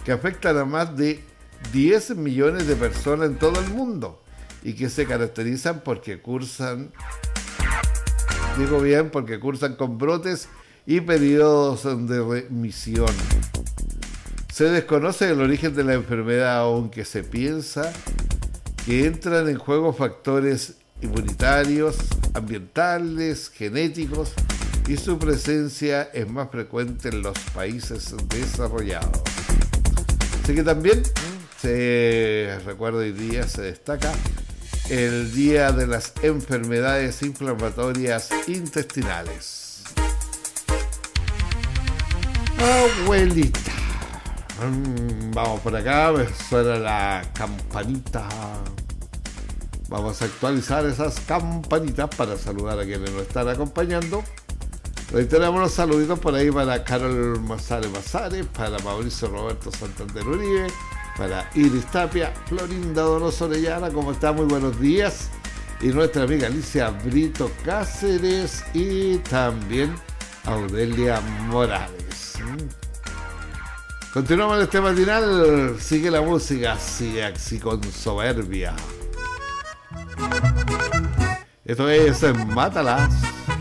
que afectan a más de 10 millones de personas en todo el mundo y que se caracterizan porque cursan con brotes y periodos de remisión. Se desconoce el origen de la enfermedad, aunque se piensa que entran en juego factores inmunitarios, ambientales, genéticos, y su presencia es más frecuente en los países desarrollados. Así que también se recuerda hoy día, se destaca el Día de las Enfermedades Inflamatorias Intestinales. Abuelita, vamos por acá, me suena la campanita. Vamos a actualizar esas campanitas para saludar a quienes nos están acompañando. Reiteramos los saluditos por ahí para Carol Mazares, para Mauricio Roberto Santander Uribe, para Iris Tapia, Florinda Donoso Orellana, ¿cómo está? Muy buenos días. Y nuestra amiga Alicia Brito Cáceres y también Audelia Morales. Continuamos en este matinal, sigue la música, sigue así con soberbia. Esto es Mátalas.